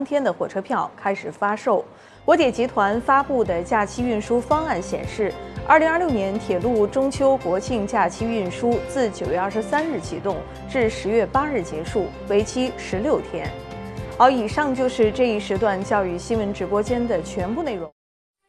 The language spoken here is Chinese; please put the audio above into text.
天的火车票开始发售。国铁集团发布的假期运输方案显示，2026年铁路中秋国庆假期运输自9月23日启动，至10月8日结束，为期16天。好，以上就是这一时段教育新闻直播间的全部内容。